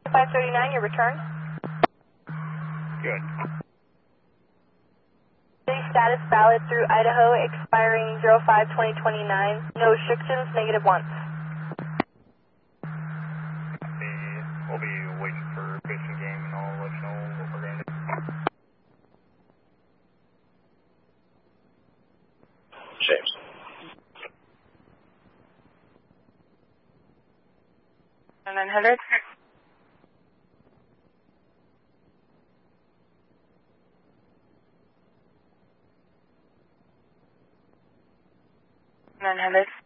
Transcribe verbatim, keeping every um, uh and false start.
five thirty-nine, your return. Good. Status valid through Idaho, expiring zero five twenty twenty-nine. No restrictions, negative once. We'll be waiting for fishing game and I'll let you know what we're going to do. James. nine hundred. nine hundred.